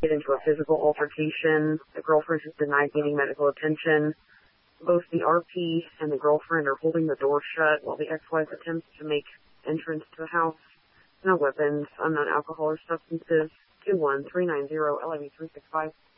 get into a physical altercation. The girlfriend has denied getting medical attention. Both the RP and the girlfriend are holding the door shut while the ex-wife attempts to make entrance to the house. No weapons, unknown alcohol or substances. 21390 LIV 365.